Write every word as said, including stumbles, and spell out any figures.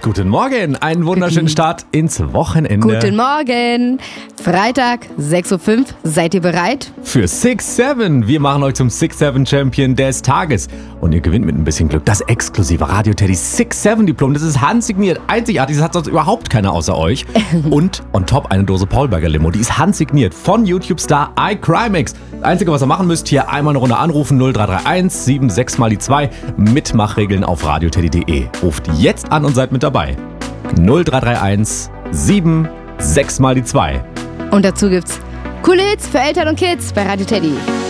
Guten Morgen, einen wunderschönen Start ins Wochenende. Guten Morgen. Freitag, sechs Uhr fünf. Seid ihr bereit? Für six seven. Wir machen euch zum six seven Champion des Tages. Und ihr gewinnt mit ein bisschen Glück das exklusive Radio Teddy six seven Diplom. Das ist handsigniert, einzigartig. Das hat sonst überhaupt keiner außer euch. Und on top eine Dose Paulberger Limo. Die ist handsigniert von YouTube-Star iCrimex. Das Einzige, was ihr machen müsst, hier einmal eine Runde anrufen. null drei drei eins sieben sechs mal die zwei. Mitmachregeln auf radioteddy punkt de. Ruft jetzt an und seid mit dabei. null drei drei eins sieben sechs mal die zwei. Und dazu gibt's coole Hits für Eltern und Kids bei Radio Teddy.